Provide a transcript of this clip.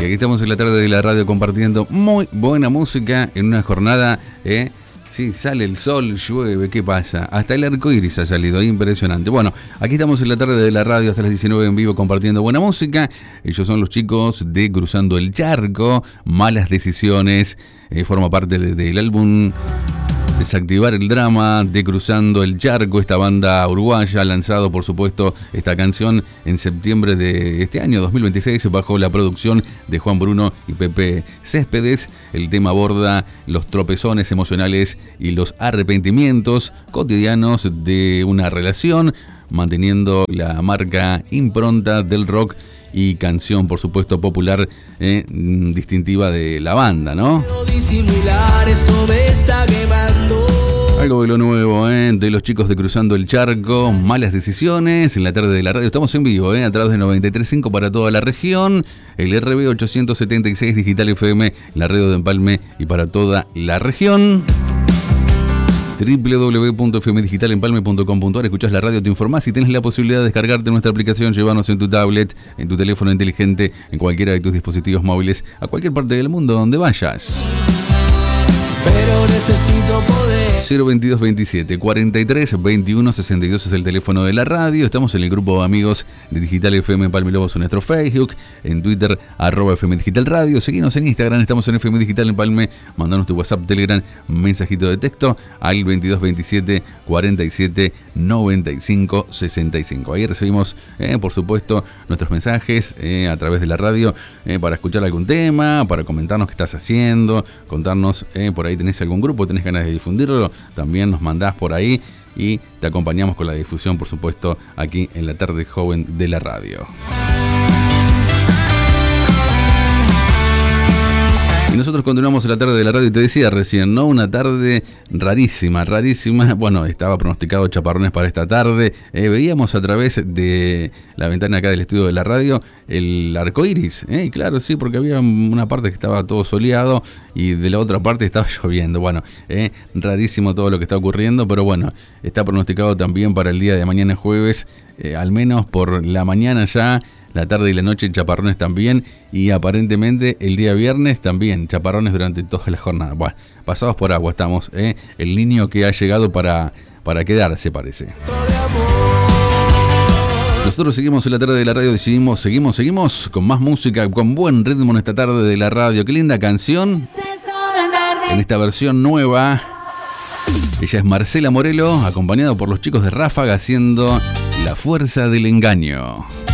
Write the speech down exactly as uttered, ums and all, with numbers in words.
Aquí estamos en la tarde de la radio compartiendo muy buena música en una jornada, ¿eh? Sí, sale el sol, llueve, ¿qué pasa? Hasta el arco iris ha salido, impresionante. Bueno, aquí estamos en la tarde de la radio hasta las diecinueve en vivo compartiendo buena música. Ellos son los chicos de Cruzando el Charco, Malas Decisiones, eh, forma parte de, del álbum Desactivar el Drama de Cruzando el Charco, esta banda uruguaya ha lanzado, por supuesto, esta canción en septiembre de este año, dos mil veintiséis, bajo la producción de Juan Bruno y Pepe Céspedes. El tema aborda los tropezones emocionales y los arrepentimientos cotidianos de una relación, manteniendo la marca impronta del rock y canción, por supuesto, popular, eh, distintiva de la banda, ¿no? Algo de lo nuevo, ¿eh? De los chicos de Cruzando el Charco, Malas Decisiones, en la tarde de la radio. Estamos en vivo, ¿eh? A través de noventa y tres punto cinco para toda la región, el R B ochocientos setenta y seis Digital F M, la radio de Empalme y para toda la región. doble u doble u doble u punto f m digital empalme punto com punto a r. Escuchás la radio, te informás y tenés la posibilidad de descargarte nuestra aplicación, llevarnos en tu tablet, en tu teléfono inteligente, en cualquiera de tus dispositivos móviles, a cualquier parte del mundo donde vayas. Pero necesito poder. cero veintidós veintisiete cuarenta y tres veintiuno sesenta y dos es el teléfono de la radio. Estamos en el grupo de amigos de Digital F M Empalme Lobos en nuestro Facebook, en Twitter, arroba F M Digital Radio. Seguinos en Instagram, estamos en F M Digital Empalme. Mandanos tu WhatsApp, Telegram, mensajito de texto al veintidós veintisiete cuarenta y siete noventa y cinco sesenta y cinco. Ahí recibimos, eh, por supuesto, nuestros mensajes eh, a través de la radio eh, para escuchar algún tema, para comentarnos qué estás haciendo, contarnos eh, por ahí tenés algún grupo, tenés ganas de difundirlo, también nos mandás por ahí y te acompañamos con la difusión, por supuesto, aquí en la tarde joven de la radio. Y nosotros continuamos en la tarde de la radio y te decía recién, ¿no? Una tarde rarísima, rarísima. Bueno, estaba pronosticado chaparrones para esta tarde. Eh, veíamos a través de la ventana acá del estudio de la radio el arco iris. ¿eh? Y claro, sí, porque había una parte que estaba todo soleado y de la otra parte estaba lloviendo. Bueno, eh, rarísimo todo lo que está ocurriendo, pero bueno, está pronosticado también para el día de mañana jueves, eh, al menos por la mañana ya. La tarde y la noche chaparrones también y aparentemente el día viernes también chaparrones durante toda la jornada. Bueno, pasados por agua estamos, ¿eh? El niño que ha llegado para, para quedarse parece. Nosotros seguimos en la tarde de la radio, decidimos, seguimos, seguimos con más música, con buen ritmo en esta tarde de la radio. Qué linda canción en esta versión nueva. Ella es Marcela Morelo, acompañado por los chicos de Ráfaga haciendo La Fuerza del Engaño.